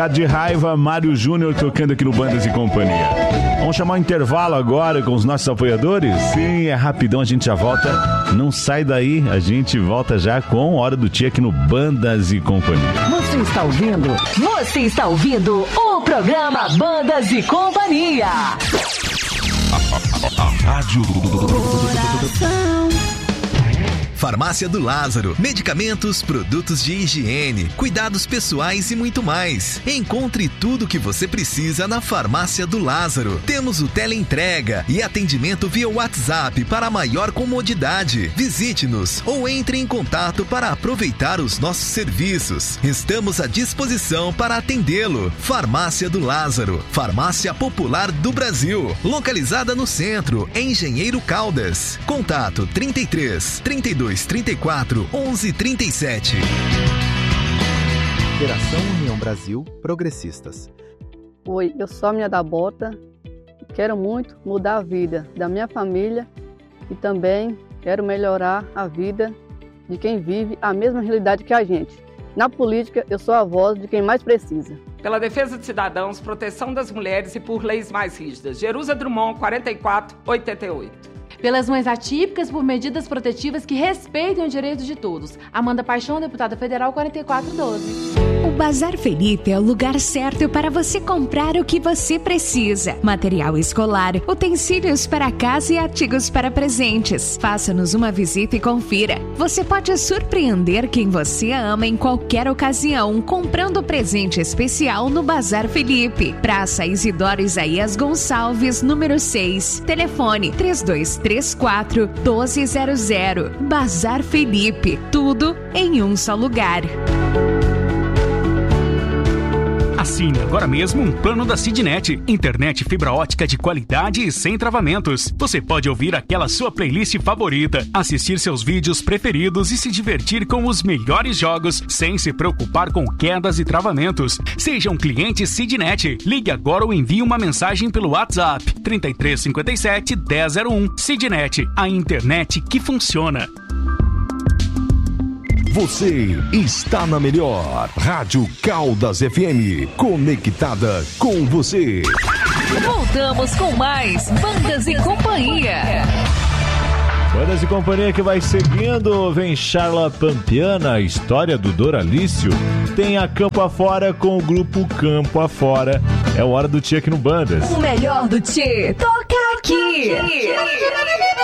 Cercado de Raiva, Mário Júnior tocando aqui no Bandas e Companhia. Vamos chamar o intervalo agora com os nossos apoiadores? Sim, é rapidão, a gente já volta. Não sai daí, a gente volta já com Hora do Tia aqui no Bandas e Companhia. Você está ouvindo o programa Bandas e Companhia. A rádio do coração. Farmácia do Lázaro. Medicamentos, produtos de higiene, cuidados pessoais e muito mais. Encontre tudo o que você precisa na Farmácia do Lázaro. Temos o teleentrega e atendimento via WhatsApp para maior comodidade. Visite-nos ou entre em contato para aproveitar os nossos serviços. Estamos à disposição para atendê-lo. Farmácia do Lázaro. Farmácia Popular do Brasil. Localizada no centro, em Engenheiro Caldas. Contato 33 32 34 11 37. Federação União Brasil Progressistas. Oi, eu sou a Minha da Bota e quero muito mudar a vida da minha família e também quero melhorar a vida de quem vive a mesma realidade que a gente. Na política, eu sou a voz de quem mais precisa. Pela defesa de cidadãos, proteção das mulheres e por leis mais rígidas. Jerusa Drummond, 4488. Pelas mães atípicas, por medidas protetivas que respeitem os direitos de todos. Amanda Paixão, deputada federal, 4412. O Bazar Felipe é o lugar certo para você comprar o que você precisa. Material escolar, utensílios para casa e artigos para presentes. Faça-nos uma visita e confira. Você pode surpreender quem você ama em qualquer ocasião, comprando presente especial no Bazar Felipe. Praça Isidoro Isaías Gonçalves, número 6. Telefone 3234-1200. Bazar Felipe. Tudo em um só lugar. Assine agora mesmo um plano da Sidnet. Internet fibra ótica de qualidade e sem travamentos. Você pode ouvir aquela sua playlist favorita, assistir seus vídeos preferidos e se divertir com os melhores jogos sem se preocupar com quedas e travamentos. Seja um cliente Sidnet. Ligue agora ou envie uma mensagem pelo WhatsApp 3357 1001. Sidnet, a internet que funciona. Você está na melhor Rádio Caldas FM, conectada com você. Voltamos com mais Bandas e Companhia. Bandas e Companhia que vai seguindo. Vem Charla Pampiana, história do Doralício. Tem a Campo Afora com o grupo Campo Afora. É Hora do Tia aqui no Bandas. O melhor do Tia toca aqui.